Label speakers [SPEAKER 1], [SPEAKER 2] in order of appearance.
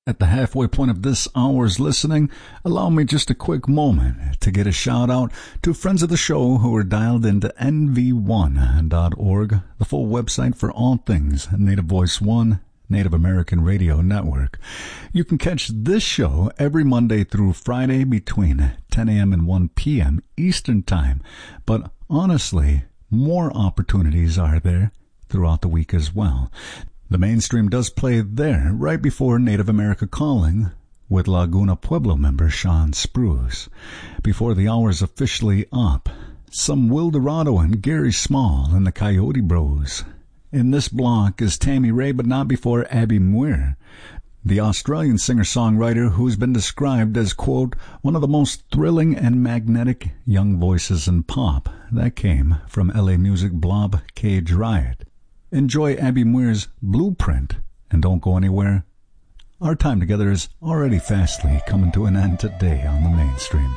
[SPEAKER 1] At the halfway point of this hour's listening, allow me just a quick moment to get a shout out to friends of the show who are dialed into nv1.org, the full website for all things Native Voice One, Native American Radio Network. You can catch this show every Monday through Friday between 10 a.m. and 1 p.m. Eastern Time, but honestly, more opportunities are there throughout the week as well. The mainstream does play there right before Native America Calling with Laguna Pueblo member Sean Spruce. Before the hour's officially up, some Will Dorado and Gary Small and the Coyote Bros. In this block is Tammy Ray, but not before Abby Muir, the Australian singer-songwriter who's been described as, quote, one of the most thrilling and magnetic young voices in pop. That came from LA music blob Cage Riot. Enjoy Abby Muir's Blueprint, and don't go anywhere. Our time together is already fastly coming to an end today on the mainstream.